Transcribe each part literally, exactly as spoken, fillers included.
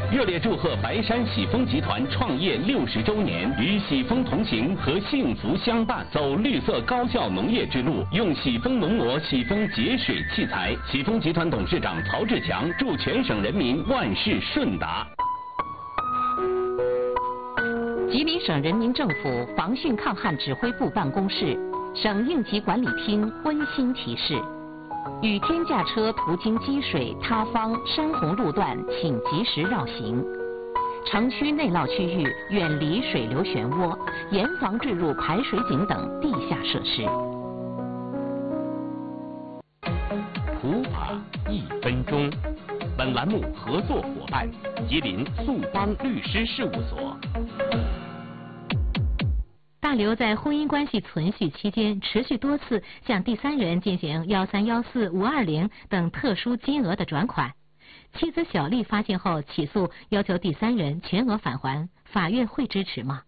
热烈祝贺白山喜丰集团创业六十周年，与喜丰同行和幸福相伴，走绿色高效农业之路，用喜丰农膜、喜丰节水器材。喜丰集团董事长曹志强祝全省人民万事顺达。 吉林省人民政府防汛抗旱指挥部办公室、省应急管理厅温馨提示：雨天驾车途经积水、塌方、山洪路段，请及时绕行。城区内涝区域远离水流漩涡，严防坠入排水井等地下设施。 普法一分钟。本栏目合作伙伴：吉林速邦律师事务所。 大刘在婚姻关系存续期间，持续多次向第三人进行幺三幺四五二零等特殊金额的转款。妻子小丽发现后起诉，要求第三人全额返还，法院会支持吗？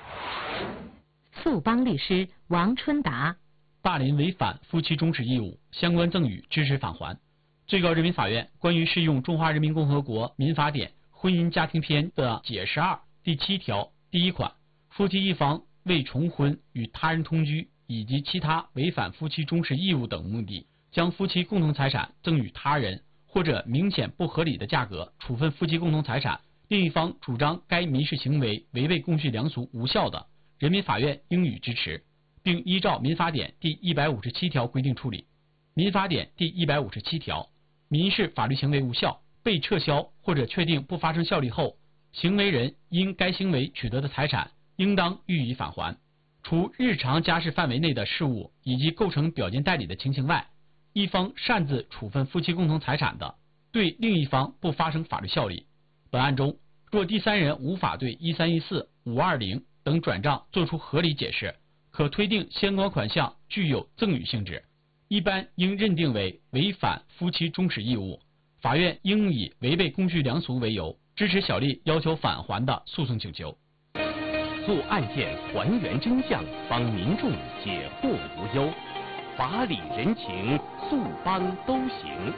速邦律师王春达。 大林违反夫妻终止义务，相关赠与支持返还。最高人民法院关于适用《中华人民共和国民法典婚姻家庭篇》的解释二第七条第一款，夫妻一方为重婚、与他人同居以及其他违反夫妻终止义务等目的，将夫妻共同财产赠与他人，或者明显不合理的价格处分夫妻共同财产，另一方主张该民事行为违背公序良俗无效的，人民法院应予支持，并依照民法典第一百五十七条规定处理。民法典第一百五十七条，民事法律行为无效，被撤销或者确定不发生效力后，行为人因该行为取得的财产应当予以返还。除日常家事范围内的事务以及构成表见代理的情形外，一方擅自处分夫妻共同财产的，对另一方不发生法律效力。本案中，若第三人无法对一三一四、五二零等转账作出合理解释，可推定相关款项具有赠与性质，一般应认定为违反夫妻终止义务，法院应以违背公序良俗为由，支持小丽要求返还的诉讼请求。 做案件还原真相，帮民众解惑无忧，法理人情，速帮都行。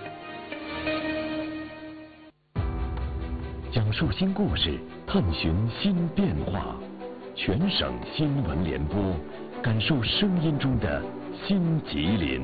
讲述新故事，探寻新变化，全省新闻联播，感受声音中的新吉林。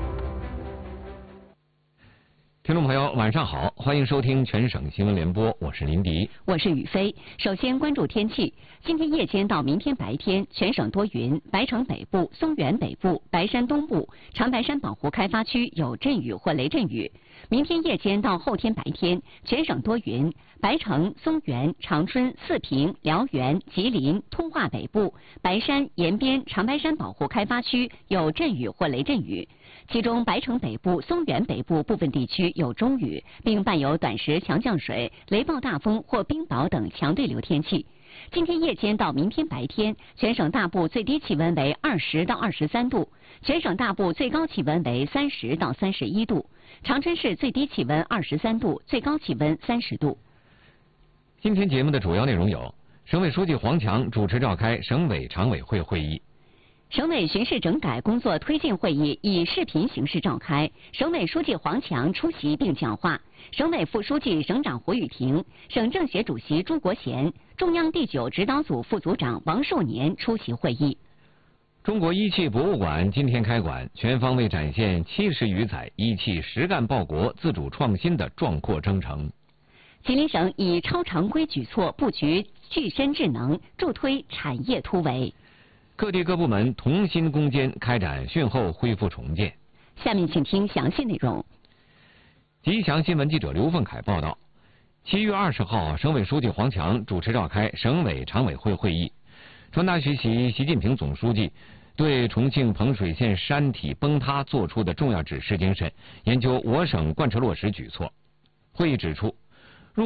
听众朋友，晚上好，欢迎收听全省新闻联播，我是林迪， 我是雨飞。首先关注天气，今天夜间到明天白天，全省多云，白城北部、松原北部、白山东部、长白山保护开发区有阵雨或雷阵雨。明天夜间到后天白天，全省多云，白城、松原、长春、四平、辽源、吉林、通化北部、白山、延边、长白山保护开发区有阵雨或雷阵雨。其中白城北部、松原北部部分地区有中雨，并伴有短时强降水、雷暴大风或冰雹等强对流天气。今天夜间到明天白天，全省大部最低气温为二十到二十三度，全省大部最高气温为三十到三十一度。长春市最低气温二十三度，最高气温三十度。 今天节目的主要内容有：省委书记黄强主持召开省委常委会会议。 省委巡视整改工作推进会议以视频形式召开，省委书记黄强出席并讲话，省委副书记、省长胡雨婷、省政协主席朱国贤、中央第九指导组副组长王寿年出席会议。 中国一汽博物馆今天开馆，全方位展现七十余载一汽实干报国、自主创新的壮阔征程。 吉林省以超常规举措布局具身智能，助推产业突围。 各地各部门同心攻坚，开展汛后恢复重建。 下面请听详细内容。 吉祥新闻记者刘凤凯报道，七月二十号，省委书记黄强主持召开省委常委会会议，传达学习习近平总书记对重庆彭水县山体崩塌作出的重要指示精神，研究我省贯彻落实举措。会议指出，